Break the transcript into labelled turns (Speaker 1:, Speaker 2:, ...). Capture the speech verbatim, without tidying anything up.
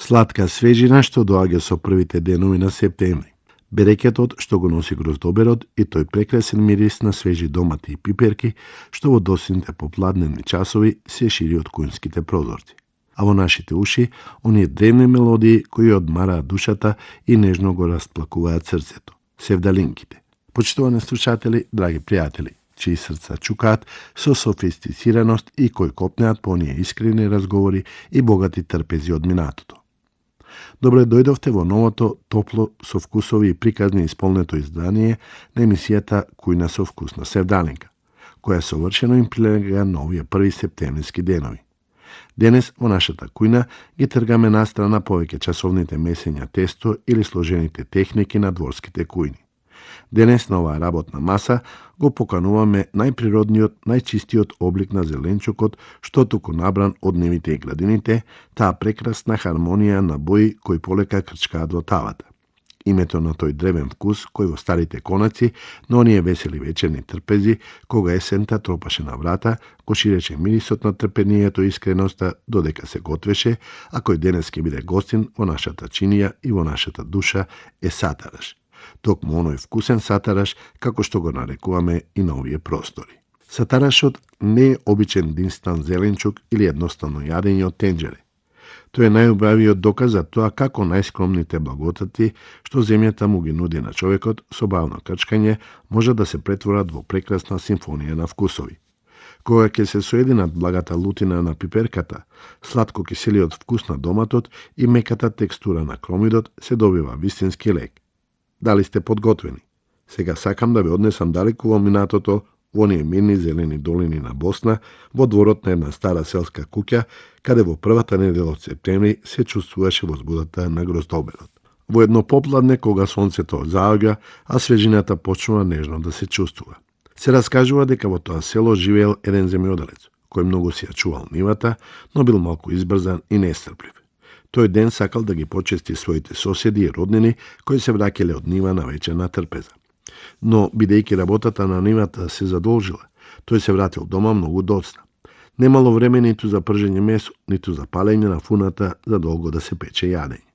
Speaker 1: Сладка свежина што доаѓа со првите денови на септември. Берекетот што го носи гроздоберот и тој прекрасен мирис на свежи домати и пиперки што во досните попладневни часови се шири од кујнските прозорци. А во нашите уши, оние древни мелодии кои одмараат душата и нежно го расплакуваат срцето. Севдалинките. Почитувани слушатели, драги пријатели, чии срца чукаат со софистицираност и кои копнеат по оние искрени разговори и богати трпези од минатото. Добре дојдовте во новото, топло, со вкусови и приказни исполнето издание на емисијата Кујна со вкус на Севдалинка, која совршено им прилега на овие први септемвриски денови. Денес во нашата кујна ги тргаме настрана повеќе часовните месења тесто или сложените техники на дворските кујни. Денес на оваа работна маса го покануваме најприродниот, најчистиот облик на зеленчукот, што туку набран од нивите и градините, таа прекрасна хармонија на бои кои полека крчкаат во тавата. Името на тој древен вкус кој во старите конаци, на оние весели вечерни трпези, кога есента тропаше на врата, го ширеше мирисот на трпението и искреноста додека се готвеше, а кој денес ќе биде гостин во нашата чинија и во нашата душа е сатараш. Токму оној вкусен сатараш, како што го нарекуваме и на овие простори. Сатарашот не е обичен динстан зеленчук или едноставно јадење од тенџере. Тој е најубавиот доказ за тоа како најскромните благодати што земјата му ги нуди на човекот со бавно крчкање може да се претворат во прекрасна симфонија на вкусови. Кога ќе се соединат благата лутина на пиперката, сладко киселиот вкус на доматот и меката текстура на кромидот, се добива вистински лек. Дали сте подготвени? Сега сакам да ве однесам далеку во минатото, во оние мирни зелени долини на Босна, во дворот на една стара селска куќа, каде во првата недела од септември се чувствуваше возбудата на гроздоберот. Во едно попладне, кога сонцето заоѓа, а свежината почнува нежно да се чувствува. Се раскажува дека во тоа село живеел еден земјоделец, кој многу си ја чувал нивата, но бил малку избрзан и нестрплив. Тој ден сакал да ги почести своите соседи и роднини кои се враќале од нива на вечерна трпеза. Но, бидејќи работата на нивата се задолжила, тој се вратил дома многу доцна. Немало време ниту за пржење месо, ниту за палење на фуната за долго да се пече јадење.